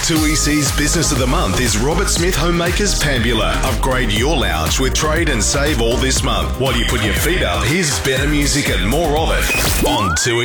2EC's Business of the Month is Robert Smith Homemakers Pambula. Upgrade your lounge with trade and save all this month. While you put your feet up, here's better music and more of it on 2